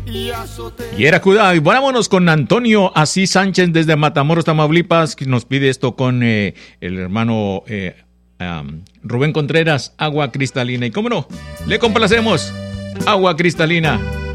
Y era Kudai. Vámonos con Antonio Asís Sánchez desde Matamoros, Tamaulipas, que nos pide esto con el hermano Rubén Contreras, Agua Cristalina. Y cómo no, le complacemos, Agua Cristalina.